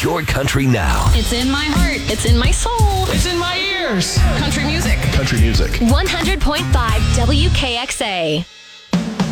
your country now. It's in my heart. It's in my soul. It's in my ears. Country music. Country music. 100.5 WKXA.